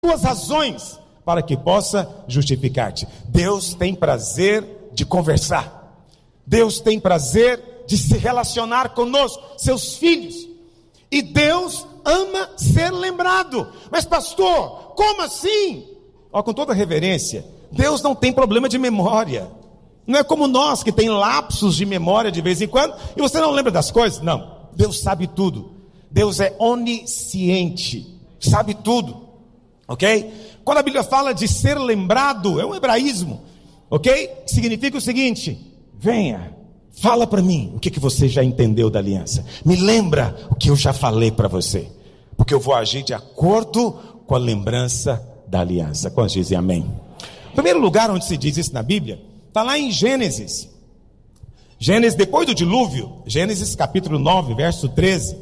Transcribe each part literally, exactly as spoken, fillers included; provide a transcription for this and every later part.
suas razões para que possa justificar-te. Deus tem prazer de conversar. Deus tem prazer de se relacionar conosco, seus filhos. E Deus ama ser lembrado. Mas pastor, como assim? Ó, com toda reverência, Deus não tem problema de memória. Não é como nós que tem lapsos de memória de vez em quando e você não lembra das coisas. Não, Deus sabe tudo. Deus é onisciente, sabe tudo, ok? Quando a Bíblia fala de ser lembrado, é um hebraísmo, ok? Significa o seguinte: venha, fala para mim o que, que você já entendeu da aliança. Me lembra o que eu já falei para você, porque eu vou agir de acordo com a lembrança da aliança. Quantos dizem amém? O primeiro lugar onde se diz isso na Bíblia está lá em Gênesis. Gênesis, depois do dilúvio, Gênesis capítulo nove, verso treze.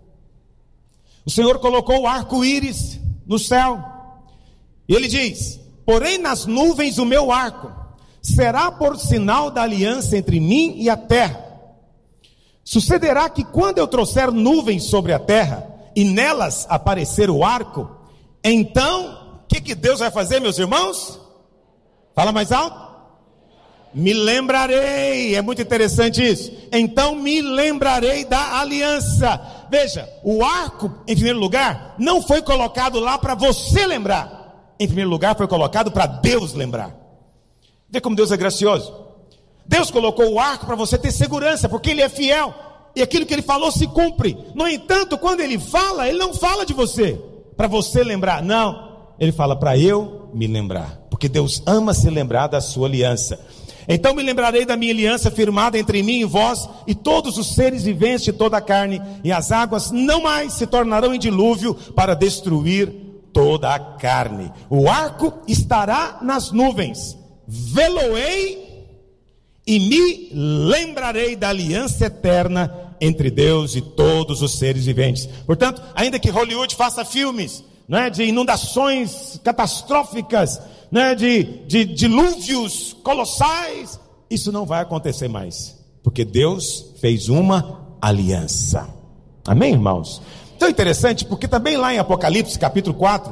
O Senhor colocou o arco-íris no céu. E ele diz: porém nas nuvens o meu arco será por sinal da aliança entre mim e a terra. Sucederá que quando eu trouxer nuvens sobre a terra e nelas aparecer o arco, então, o que, que Deus vai fazer, meus irmãos? Fala mais alto. Me lembrarei, é muito interessante isso. Então me lembrarei da aliança. Veja, o arco, em primeiro lugar, não foi colocado lá para você lembrar. Em primeiro lugar, foi colocado para Deus lembrar. Vê como Deus é gracioso. Deus colocou o arco para você ter segurança, porque Ele é fiel, e aquilo que Ele falou se cumpre. No entanto, quando Ele fala, Ele não fala de você para você lembrar. Não, Ele fala para eu me lembrar, porque Deus ama se lembrar da sua aliança. Então me lembrarei da minha aliança firmada entre mim e vós e todos os seres viventes de toda a carne, e as águas não mais se tornarão em dilúvio para destruir toda a carne. O arco estará nas nuvens, vê-lo-ei e me lembrarei da aliança eterna entre Deus e todos os seres viventes. Portanto, ainda que Hollywood faça filmes, não é, de inundações catastróficas, né, de, de dilúvios colossais, isso não vai acontecer mais, porque Deus fez uma aliança. Amém, irmãos? Então é interessante, porque também lá em Apocalipse capítulo quatro,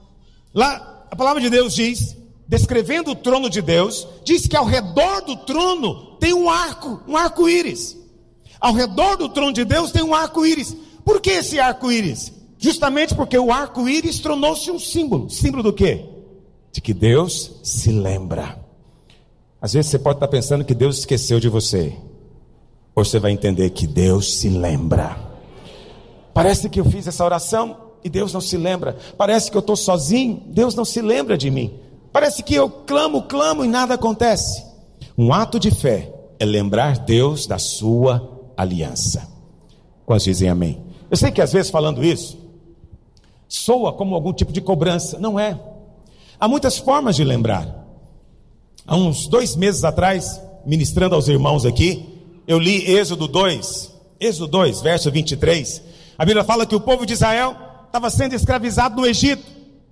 lá a palavra de Deus diz, descrevendo o trono de Deus, diz que ao redor do trono tem um arco, um arco-íris. Ao redor do trono de Deus tem um arco-íris. Por que esse arco-íris? Justamente porque o arco-íris tornou-se um símbolo. Símbolo do quê? De que Deus se lembra. Às vezes você pode estar pensando que Deus esqueceu de você. Ou você vai entender que Deus se lembra. Parece que eu fiz essa oração e Deus não se lembra. Parece que eu estou sozinho, Deus não se lembra de mim. Parece que eu clamo, clamo e nada acontece. Um ato de fé é lembrar Deus da sua aliança. Quantos dizem amém? Eu sei que às vezes falando isso soa como algum tipo de cobrança. Não é. Há muitas formas de lembrar. Há uns dois meses atrás, ministrando aos irmãos aqui, eu li Êxodo dois, Êxodo dois, verso vinte e três. A Bíblia fala que o povo de Israel estava sendo escravizado no Egito,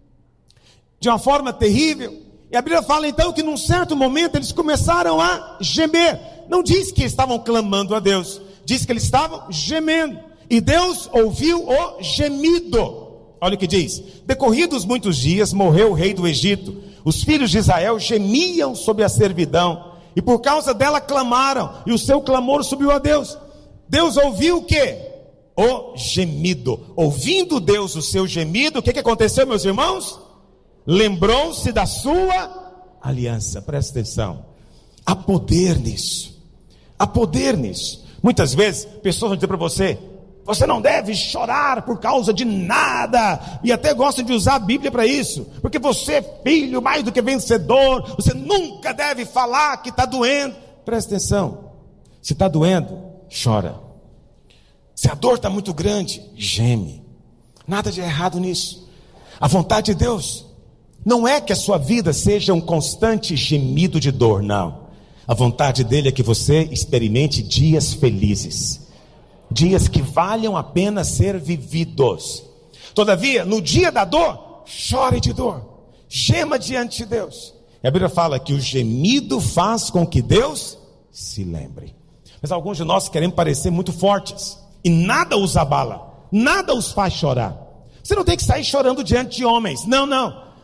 de uma forma terrível. E a Bíblia fala então que num certo momento eles começaram a gemer. Não diz que estavam clamando a Deus, diz que eles estavam gemendo. E Deus ouviu o gemido. Olha o que diz: decorridos muitos dias, morreu o rei do Egito. Os filhos de Israel gemiam sob a servidão, e por causa dela clamaram, e o seu clamor subiu a Deus. Deus ouviu o quê? O gemido. Ouvindo Deus o seu gemido, o que, que aconteceu, meus irmãos? Lembrou-se da sua aliança. Presta atenção. Há poder nisso. Há poder nisso. Muitas vezes, pessoas vão dizer para você: você não deve chorar por causa de nada. E até gostam de usar a Bíblia para isso. Porque você é filho mais do que vencedor. Você nunca deve falar que está doendo. Presta atenção. Se está doendo, chora. Se a dor está muito grande, geme. Nada de errado nisso. A vontade de Deus não é que a sua vida seja um constante gemido de dor, não. A vontade dele é que você experimente dias felizes. Dias que valham a pena ser vividos. Todavia, no dia da dor, chore de dor, gema diante de Deus. E a Bíblia fala que o gemido faz com que Deus se lembre. Mas alguns de nós queremos parecer muito fortes, e nada os abala, nada os faz chorar. Você não tem que sair chorando diante de homens, não, não.